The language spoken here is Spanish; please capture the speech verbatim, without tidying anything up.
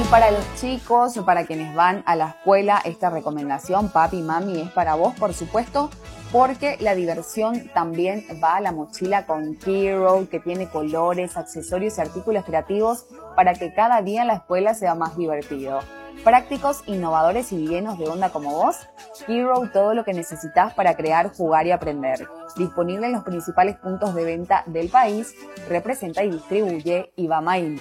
para los chicos, para quienes van a la escuela, esta recomendación, papi, mami, es para vos, por supuesto, porque la diversión también va a la mochila con Hero, que tiene colores, accesorios y artículos creativos para que cada día en la escuela sea más divertido. Prácticos, innovadores y llenos de onda como vos, Hero, todo lo que necesitas para crear, jugar y aprender. Disponible en los principales puntos de venta del país, representa y distribuye Ibamail.